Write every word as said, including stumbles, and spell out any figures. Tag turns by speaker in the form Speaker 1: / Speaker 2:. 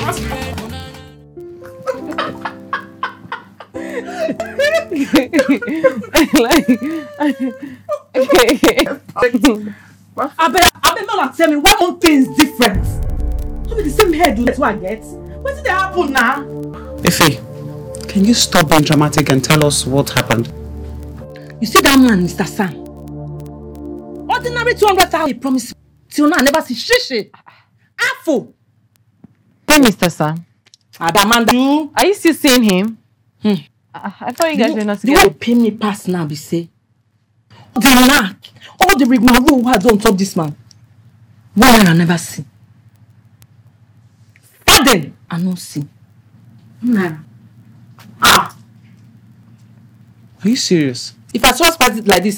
Speaker 1: I bet I bet not tell me why one thing is different. Don't be the same head that's what I get. What did that happen now?
Speaker 2: Ife, can you stop being dramatic and tell us what happened?
Speaker 1: You see that man, Mister Sam? Ordinary two hundred thousand he promised till now I never see shishi. Afo.
Speaker 3: Hey, Mister Sam.
Speaker 1: Adamanda, you?
Speaker 3: Are you still seeing him?
Speaker 1: Hmm.
Speaker 3: I, I thought you guys
Speaker 1: you,
Speaker 3: were not
Speaker 1: the
Speaker 3: together.
Speaker 1: way pay me pass now, be say. The knack, all the rigmarole who had on top this man. One I never see. Pardon, I don't see. Nah. Ah.
Speaker 2: Are you serious?
Speaker 1: If I trust party like this,